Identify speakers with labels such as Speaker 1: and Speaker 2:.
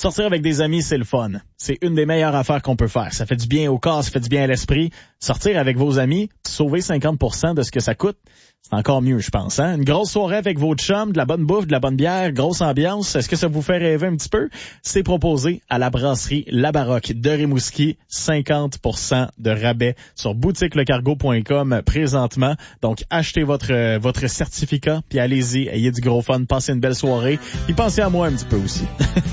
Speaker 1: Sortir avec des amis, c'est le fun. C'est une des meilleures affaires qu'on peut faire. Ça fait du bien au corps, ça fait du bien à l'esprit. Sortir avec vos amis, sauver 50% de ce que ça coûte, c'est encore mieux, je pense. Hein? Une grosse soirée avec vos chums, de la bonne bouffe, de la bonne bière, grosse ambiance. Est-ce que ça vous fait rêver un petit peu? C'est proposé à la brasserie La Baroque de Rimouski. 50% de rabais sur boutiquelecargo.com présentement. Donc, achetez votre certificat, puis allez-y, ayez du gros fun, passez une belle soirée, puis pensez à moi un petit peu aussi.